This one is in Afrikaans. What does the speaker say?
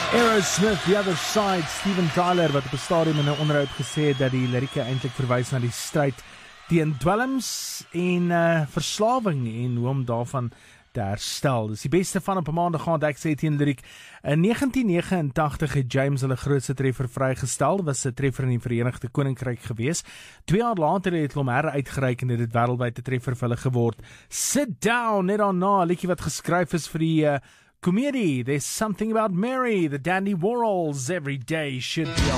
Aerosmith, The Other Side, Steven Tyler wat op 'n stadium in 'n onderhoud gesê het dat die lirieke eintlik verwys na die stryd teen dwelms en verslawing en hoe om daarvan te herstel. Dis die beste van op 'n maandag aand, ek sê teen liriek. In 1989 het James hulle grootste treffer vrygestel, was 'n treffer in die Verenigde Koninkryk gewees. 2 jaar later het hulle hom heruitgereik en dit wêreldwyd 'n treffer vir hulle geword. Sit Down, net daarna, 'n liedjie wat geskryf is vir die komedie There's Something About Mary, the Dandy Warhols, Every Day Should Be